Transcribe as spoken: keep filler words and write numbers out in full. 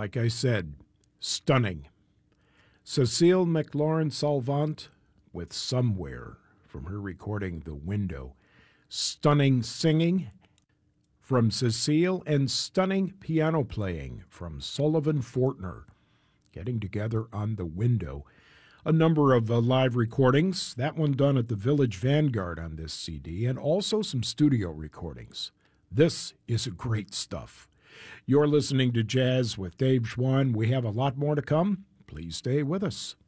like I said, stunning. Cecile McLaurin-Salvant with Somewhere from her recording The Window. Stunning singing from Cecile and stunning piano playing from Sullivan Fortner, getting together on The Window. A number of uh, live recordings, that one done at the Village Vanguard on this C D, and also some studio recordings. This is great stuff. You're listening to Jazz with Dave Schwann. We have a lot more to come. Please stay with us.